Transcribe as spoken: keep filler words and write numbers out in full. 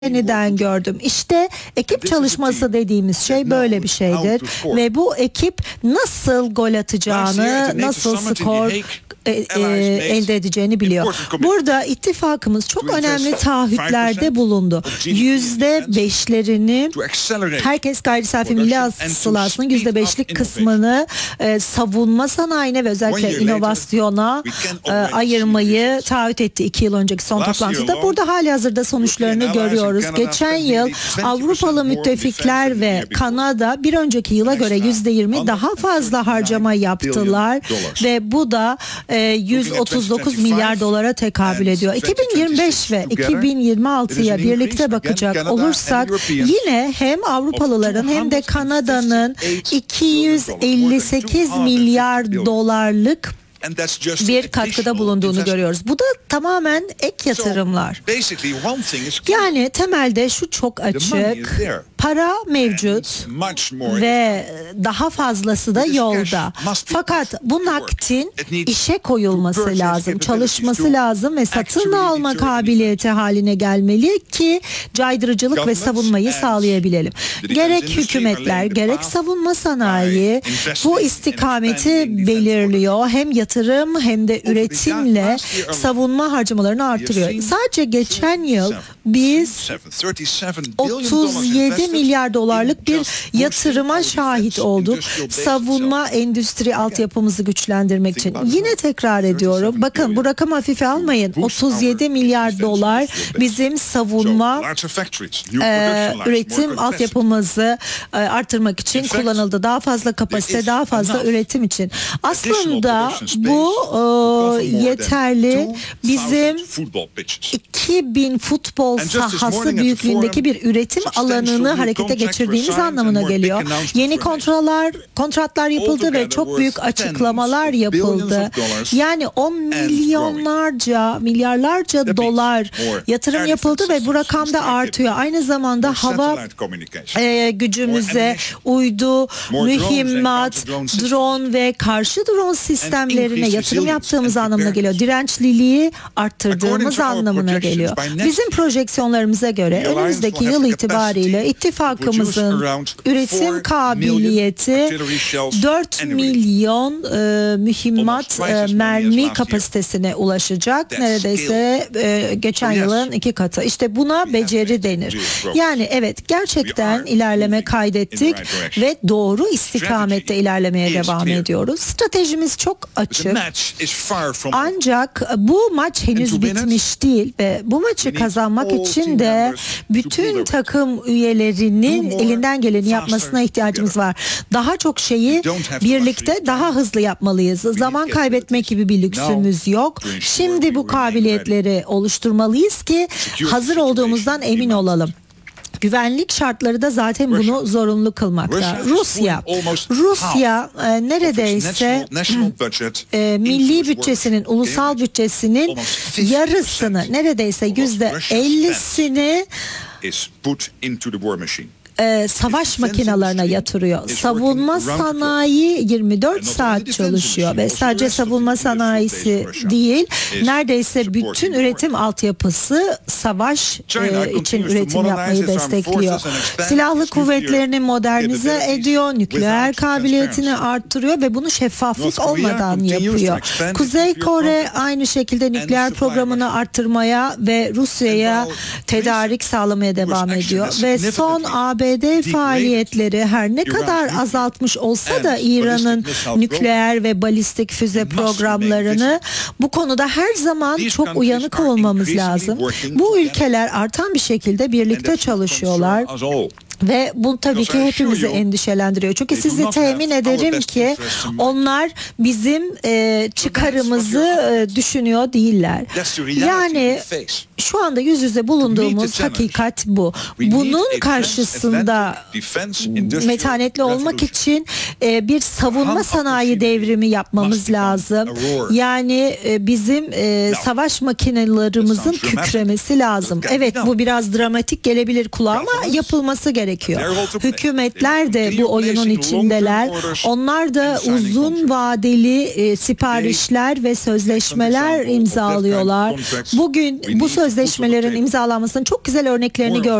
yeniden gördüm. İşte ekip çalışması dediğimiz şey böyle bir şeydir ve bu ekip nasıl gol atacağını, nasıl skor e, e, elde edeceğini biliyor. Burada ittifakımız çok önemli taahhütlerde bulundu. Yüzde beşlerini, herkes gayri safi milli hasılasının yüzde beşlik kısmını e, savunma sanayine ve özellikle inovasyona e, ayırmayı taahhüt etti iki yıl önceki son toplantıda. Burada halihazırda sonuçlarını görüyoruz. Geçen yıl Avrupalı müttefikler ve Kanada bir önceki yıla göre yüzde yirmi daha fazla harcama yaptılar ve bu da yüz otuz dokuz milyar dolara tekabül ediyor. iki bin yirmi beş ve iki bin yirmi altıya birlikte bakacak olursak yine hem Avrupalıların hem de Kanada'nın iki yüz elli sekiz milyar dolarlık bir katkıda bulunduğunu görüyoruz. Bu da tamamen ek yatırımlar. Yani temelde şu çok açık. Para mevcut ve daha fazlası da yolda. Fakat bu naktin işe koyulması lazım, çalışması lazım ve satın alma kabiliyeti haline gelmeli ki caydırıcılık ve savunmayı sağlayabilelim. Gerek hükümetler, gerek savunma sanayi bu istikameti belirliyor. Hem yatırım hem de üretimle savunma harcamalarını artırıyor. Sadece geçen yıl biz otuz yedi milyar dolarlık bir yatırıma şahit olduk. Savunma endüstri altyapımızı güçlendirmek için. Yine tekrar ediyorum. Bakın bu rakamı hafife almayın. otuz yedi milyar dolar bizim savunma e, üretim altyapımızı e, artırmak için kullanıldı. Daha fazla kapasite, daha fazla üretim için. Aslında bu e, yeterli. Bizim iki bin futbol sahası büyüklüğündeki bir üretim alanını harekete geçirdiğimiz anlamına geliyor. Yeni kontratlar kontratlar yapıldı ve çok büyük açıklamalar yapıldı. Yani on milyonlarca, milyarlarca dolar yatırım yapıldı ve bu rakam da artıyor. Aynı zamanda hava e, gücümüze, uydu, mühimmat, drone ve karşı drone sistemlerine yatırım yaptığımız anlamına geliyor. Dirençliliği arttırdığımız anlamına geliyor. Bizim projeksiyonlarımıza göre önümüzdeki yıl itibariyle ittifakımızın üretim kabiliyeti dört milyon e, mühimmat e, mermi kapasitesine ulaşacak. Neredeyse e, geçen yılın iki katı. İşte buna beceri denir. Yani evet, gerçekten ilerleme kaydettik ve doğru istikamette ilerlemeye devam ediyoruz. Stratejimiz çok açık. Ancak bu maç henüz bitmiş değil ve bu maçı kazanmak için de bütün takım üyelerinin elinden geleni yapmasına ihtiyacımız var. Daha çok şeyi birlikte daha hızlı yapmalıyız. Zaman kaybetmek gibi bir lüksümüz yok. Şimdi bu kabiliyetleri oluşturmalıyız ki hazır olduğumuzdan emin olalım. Güvenlik şartları da zaten bunu zorunlu kılmakta. Rusya, Rusya e, neredeyse e, milli bütçesinin, ulusal bütçesinin yarısını, neredeyse yüzde ellisini E, savaş makinalarına yatırıyor. Savunma sanayi yirmi dört saat çalışıyor ve sadece savunma sanayisi değil, neredeyse bütün üretim altyapısı savaş e, için üretim yapmayı destekliyor. Silahlı kuvvetlerini modernize ediyor, nükleer kabiliyetini arttırıyor ve bunu şeffaflık olmadan yapıyor. Kuzey Kore aynı şekilde nükleer programını arttırmaya ve Rusya'ya tedarik sağlamaya devam ediyor ve son A B D faaliyetleri her ne kadar azaltmış olsa da İran'ın nükleer ve balistik füze programlarını, bu konuda her zaman çok uyanık olmamız lazım. Bu ülkeler artan bir şekilde birlikte çalışıyorlar. Ve bu tabii ki hepimizi endişelendiriyor. Çünkü sizi temin ederim ki onlar bizim e, çıkarımızı e, düşünüyor değiller. Yani şu anda yüz yüze bulunduğumuz hakikat bu. Bunun karşısında metanetli olmak için e, bir savunma sanayi devrimi yapmamız lazım. Yani e, bizim e, savaş makinelerimizin kükremesi lazım. Evet, bu biraz dramatik gelebilir kulağa ama yapılması gerekiyor. gerekiyor. Hükümetler de bu oyunun içindeler. Onlar da uzun vadeli e, siparişler ve sözleşmeler imzalıyorlar. Bugün bu sözleşmelerin imzalanmasının çok güzel örneklerini gördük.